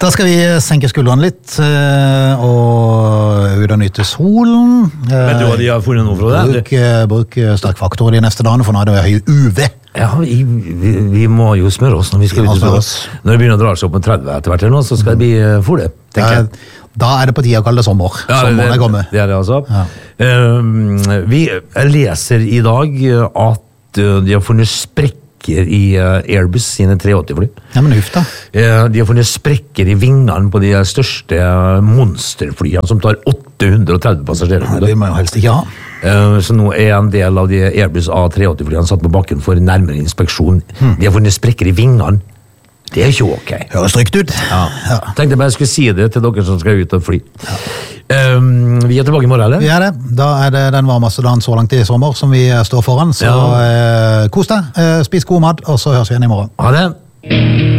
Da skal vi senke skuldrene litt og ut og nyte solen. Vet du hva de har funnet noe fra det? Bruk sterk faktor de neste dagene, for nå er det høy UV. Ja, vi må jo smøre oss når vi skal ut og smøre. Når det begynner å dra seg opp med 30 etter hvert, så skal det bli for det, tenker jeg. Da er det på tide å kalle det sommer. Ja, Sommeren er kommet. Det er det altså. Ja. Jeg leser i dag at de har funnet sprekker i Airbus sine 380-fly. Ja, men huff da. De har funnet sprekker i vingene på de største monsterflyene som tar 830 passasjerer. Ja, det må jo helst ikke ha. Så nå er en del av de Airbus A380-flyene satt på bakken for nærmere inspeksjon. De har funnet sprekker i vingene. Det er ikke ok. Høres trygt ut. Ja. Tenkte jeg bare skulle si det til dere som skal ut og fly. Ja. Vi er tilbake i morgen, eller? Vi er det. Da er det den varmeste dagen så langt i sommer som vi står foran. Så kos deg, spis god mat, og så høres vi igjen i morgen. Ha det!